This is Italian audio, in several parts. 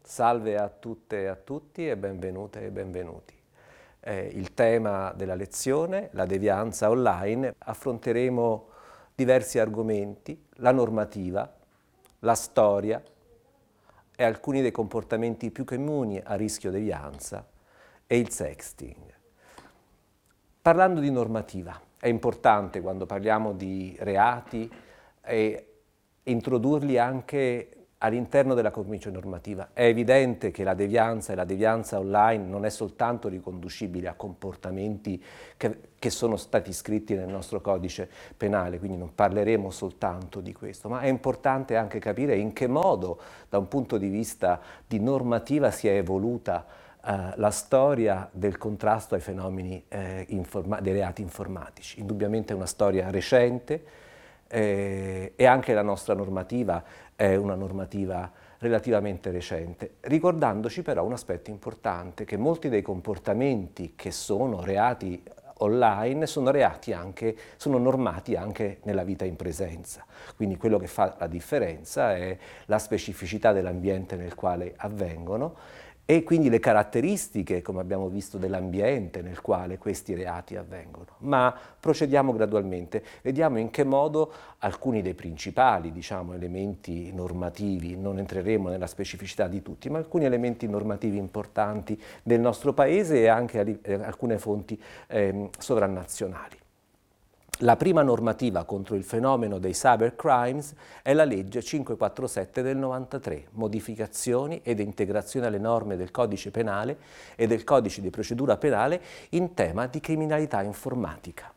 Salve a tutte e a tutti e benvenute e benvenuti. Il tema della lezione, la devianza online, affronteremo diversi argomenti, la normativa, la storia e alcuni dei comportamenti più comuni a rischio devianza e il sexting. Parlando di normativa, è importante quando parliamo di reati introdurli anche all'interno della cornice normativa. È evidente che la devianza e la devianza online non è soltanto riconducibile a comportamenti che sono stati scritti nel nostro codice penale, quindi non parleremo soltanto di questo, ma è importante anche capire in che modo, da un punto di vista di normativa, si è evoluta la storia del contrasto ai fenomeni dei reati informatici. Indubbiamente è una storia recente e anche la nostra normativa è una normativa relativamente recente, ricordandoci però un aspetto importante, che molti dei comportamenti che sono reati online sono normati anche nella vita in presenza. Quindi quello che fa la differenza è la specificità dell'ambiente nel quale avvengono e quindi le caratteristiche, come abbiamo visto, dell'ambiente nel quale questi reati avvengono. Ma procediamo gradualmente, vediamo in che modo alcuni dei principali, elementi normativi, non entreremo nella specificità di tutti, ma alcuni elementi normativi importanti del nostro Paese e anche alcune fonti sovranazionali. La prima normativa contro il fenomeno dei cybercrimes è la legge 547 del 93, modificazioni ed integrazioni alle norme del codice penale e del codice di procedura penale in tema di criminalità informatica.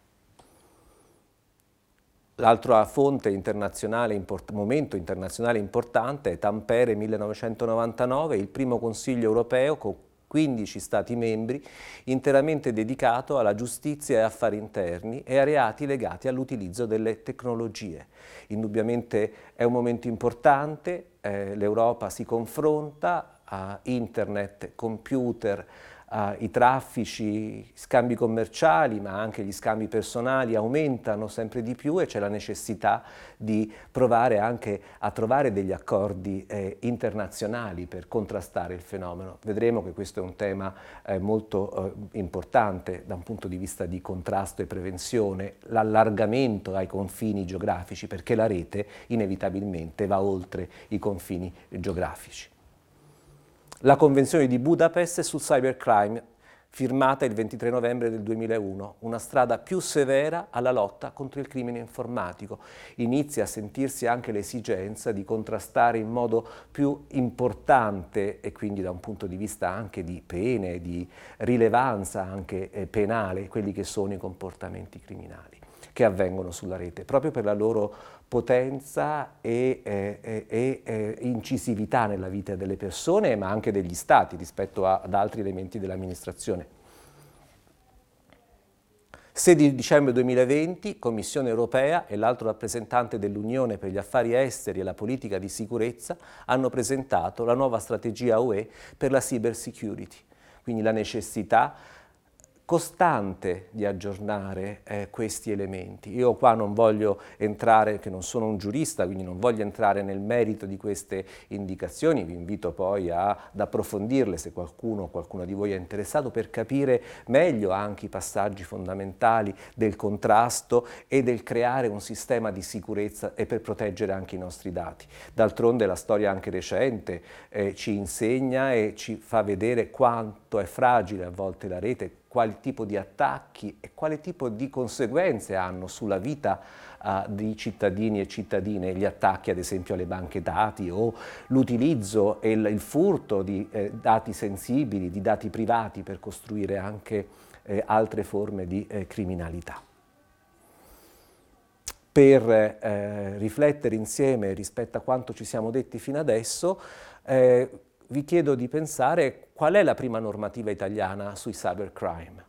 L'altra fonte internazionale, momento internazionale importante è Tampere 1999, il primo Consiglio europeo con 15 Stati membri, interamente dedicato alla giustizia e affari interni e a reati legati all'utilizzo delle tecnologie. Indubbiamente è un momento importante, l'Europa si confronta a internet, computer, i traffici, scambi commerciali, ma anche gli scambi personali aumentano sempre di più e c'è la necessità di provare anche a trovare degli accordi internazionali per contrastare il fenomeno. Vedremo che questo è un tema molto importante da un punto di vista di contrasto e prevenzione, l'allargamento ai confini geografici, perché la rete inevitabilmente va oltre i confini geografici. La Convenzione di Budapest sul cybercrime, firmata il 23 novembre del 2001, una strada più severa alla lotta contro il crimine informatico. Inizia a sentirsi anche l'esigenza di contrastare in modo più importante e quindi da un punto di vista anche di pene, di rilevanza anche penale, quelli che sono i comportamenti criminali che avvengono sulla rete, proprio per la loro potenza e incisività nella vita delle persone, ma anche degli stati rispetto ad altri elementi dell'amministrazione. 16 dicembre 2020, Commissione europea e l'alto rappresentante dell'Unione per gli affari esteri e la politica di sicurezza hanno presentato la nuova strategia UE per la cyber security, quindi la necessità costante di aggiornare questi elementi. Io qua non voglio entrare, che non sono un giurista, quindi non voglio entrare nel merito di queste indicazioni, vi invito poi ad approfondirle se qualcuno di voi è interessato per capire meglio anche i passaggi fondamentali del contrasto e del creare un sistema di sicurezza e per proteggere anche i nostri dati. D'altronde la storia anche recente ci insegna e ci fa vedere quanto è fragile a volte la rete, quali tipo di attacchi e quale tipo di conseguenze hanno sulla vita di cittadini e cittadine, gli attacchi ad esempio alle banche dati o l'utilizzo e il furto di dati sensibili, di dati privati per costruire anche altre forme di criminalità. Per riflettere insieme rispetto a quanto ci siamo detti fino adesso, vi chiedo di pensare qual è la prima normativa italiana sui cybercrime.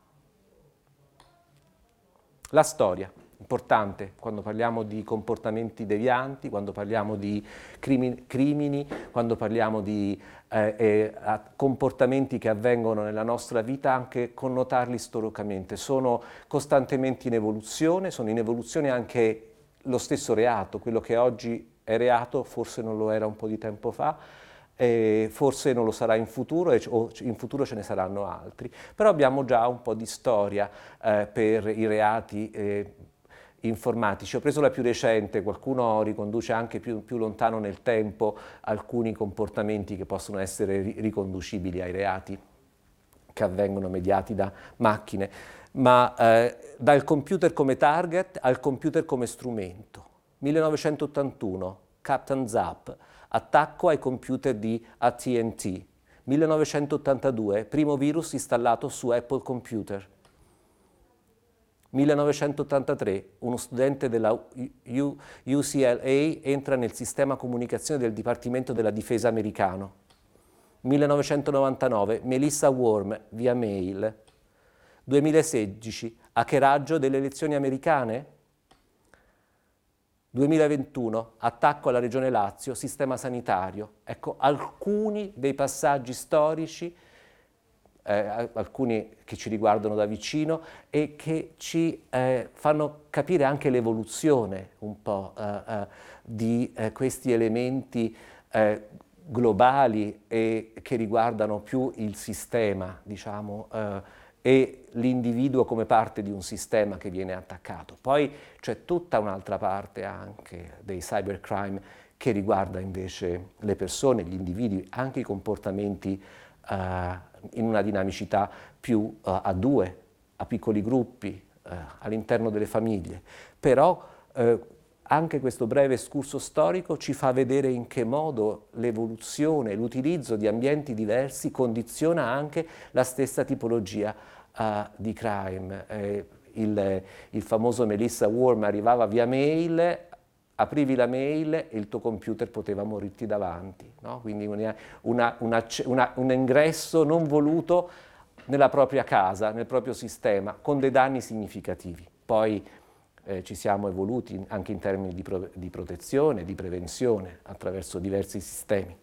La storia, importante quando parliamo di comportamenti devianti, quando parliamo di crimini, quando parliamo di comportamenti che avvengono nella nostra vita, anche connotarli storicamente. Sono costantemente in evoluzione, sono in evoluzione anche lo stesso reato, quello che oggi è reato forse non lo era un po' di tempo fa, forse non lo sarà in futuro o in futuro ce ne saranno altri, però abbiamo già un po' di storia per i reati informatici. Ho preso la più recente, qualcuno riconduce anche più lontano nel tempo alcuni comportamenti che possono essere riconducibili ai reati che avvengono mediati da macchine, ma dal computer come target al computer come strumento. 1981, Captain Zap, attacco ai computer di AT&T. 1982, primo virus installato su Apple Computer. 1983, uno studente della UCLA entra nel sistema comunicazione del Dipartimento della Difesa americano. 1999, Melissa Worm via mail. 2016, hackeraggio delle elezioni americane. 2021, attacco alla Regione Lazio, sistema sanitario. Ecco, alcuni dei passaggi storici, alcuni che ci riguardano da vicino e che ci fanno capire anche l'evoluzione un po' di questi elementi globali e che riguardano più il sistema, diciamo, e l'individuo come parte di un sistema che viene attaccato. Poi c'è tutta un'altra parte anche dei cybercrime che riguarda invece le persone, gli individui, anche i comportamenti in una dinamicità più a due, a piccoli gruppi, all'interno delle famiglie. Però anche questo breve escurso storico ci fa vedere in che modo l'evoluzione, l'utilizzo di ambienti diversi condiziona anche la stessa tipologia di crime. Il famoso Melissa Worm arrivava via mail, aprivi la mail e il tuo computer poteva morirti davanti, no? Quindi un ingresso non voluto nella propria casa, nel proprio sistema, con dei danni significativi. Poi ci siamo evoluti anche in termini di protezione, di prevenzione, attraverso diversi sistemi.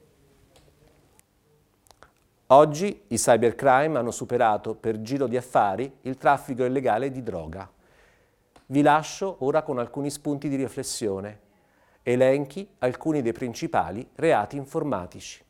Oggi i cybercrime hanno superato per giro di affari il traffico illegale di droga. Vi lascio ora con alcuni spunti di riflessione. Elenchi alcuni dei principali reati informatici.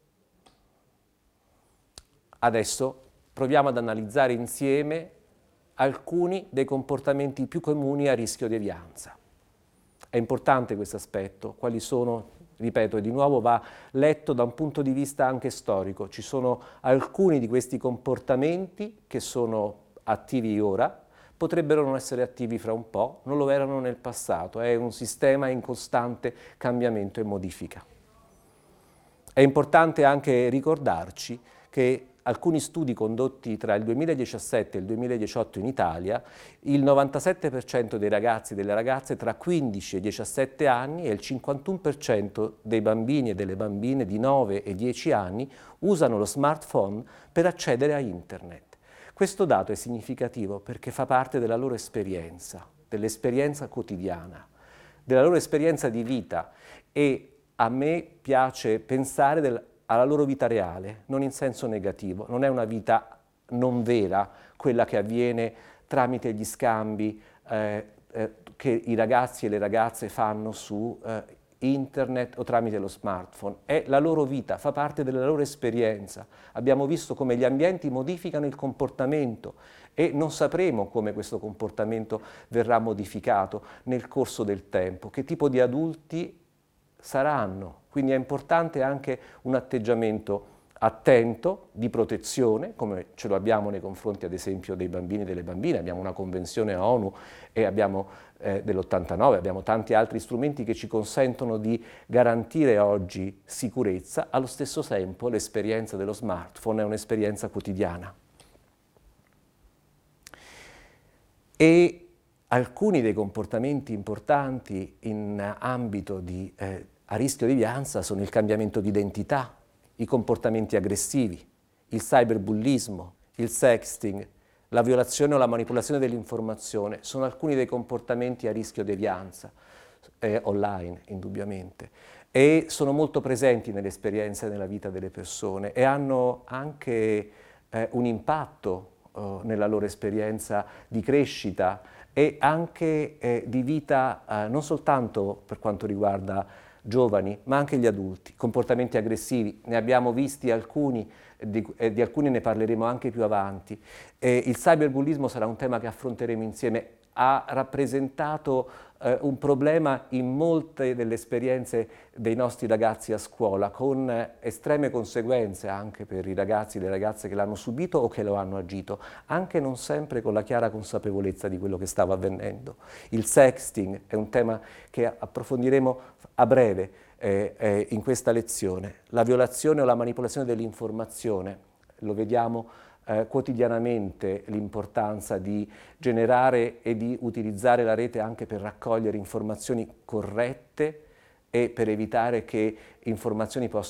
Adesso proviamo ad analizzare insieme alcuni dei comportamenti più comuni a rischio devianza. È importante questo aspetto, quali sono, ripeto, e di nuovo va letto da un punto di vista anche storico. Ci sono alcuni di questi comportamenti che sono attivi ora, potrebbero non essere attivi fra un po', non lo erano nel passato, è un sistema in costante cambiamento e modifica. È importante anche ricordarci che alcuni studi condotti tra il 2017 e il 2018 in Italia, il 97% dei ragazzi e delle ragazze tra 15 e 17 anni e il 51% dei bambini e delle bambine di 9 e 10 anni usano lo smartphone per accedere a internet. Questo dato è significativo perché fa parte della loro esperienza, dell'esperienza quotidiana, della loro esperienza di vita e a me piace pensare alla loro vita reale, non in senso negativo, non è una vita non vera quella che avviene tramite gli scambi che i ragazzi e le ragazze fanno su internet o tramite lo smartphone. È la loro vita, fa parte della loro esperienza. Abbiamo visto come gli ambienti modificano il comportamento e non sapremo come questo comportamento verrà modificato nel corso del tempo, che tipo di adulti saranno. Quindi è importante anche un atteggiamento attento, di protezione, come ce lo abbiamo nei confronti ad esempio dei bambini e delle bambine. Abbiamo una convenzione ONU e abbiamo dell'89, abbiamo tanti altri strumenti che ci consentono di garantire oggi sicurezza. Allo stesso tempo l'esperienza dello smartphone è un'esperienza quotidiana. E alcuni dei comportamenti importanti in ambito a rischio devianza sono il cambiamento di identità, i comportamenti aggressivi, il cyberbullismo, il sexting, la violazione o la manipolazione dell'informazione sono alcuni dei comportamenti a rischio devianza online, indubbiamente, e sono molto presenti nell'esperienza e nella vita delle persone e hanno anche un impatto nella loro esperienza di crescita e anche di vita non soltanto per quanto riguarda giovani, ma anche gli adulti. Comportamenti aggressivi, ne abbiamo visti alcuni, di alcuni ne parleremo anche più avanti. Il cyberbullismo sarà un tema che affronteremo insieme. Ha rappresentato un problema in molte delle esperienze dei nostri ragazzi a scuola, con estreme conseguenze anche per i ragazzi e le ragazze che l'hanno subito o che lo hanno agito, anche non sempre con la chiara consapevolezza di quello che stava avvenendo. Il sexting è un tema che approfondiremo a breve in questa lezione. La violazione o la manipolazione dell'informazione, lo vediamo quotidianamente, l'importanza di generare e di utilizzare la rete anche per raccogliere informazioni corrette e per evitare che informazioni possano